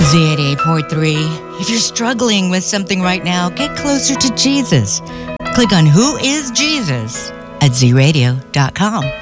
Z88.3. If you're struggling with something right now, get closer to Jesus. Click on Who is Jesus at zradio.com.